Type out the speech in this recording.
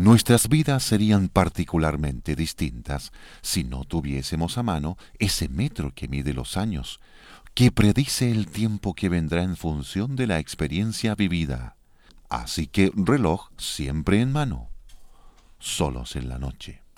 Nuestras vidas serían particularmente distintas si no tuviésemos a mano ese metro que mide los años, que predice el tiempo que vendrá en función de la experiencia vivida. Así que reloj siempre en mano, solos en la noche.